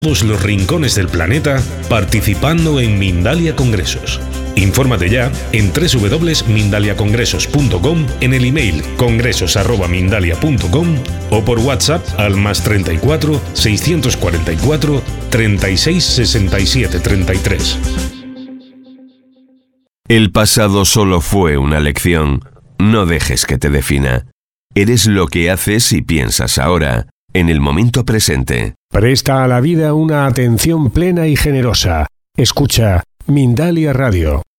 todos los rincones del planeta participando en Mindalia Congresos. Infórmate ya en www.mindaliacongresos.com, en el email congresos@mindalia.com o por WhatsApp al +34 644 36 67 33. El pasado solo fue una lección. No dejes que te defina. Eres lo que haces y piensas ahora, en el momento presente. Presta a la vida una atención plena y generosa. Escucha Mindalia Radio.